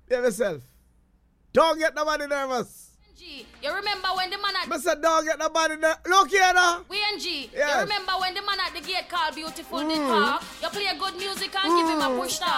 Behave yourself. Don't get nobody nervous. You remember when the man at... I said don't get nobody nervous. Look here now. WNG, yes. You remember when the man at the gate called Beautiful did talk? You play good music and give him a push start.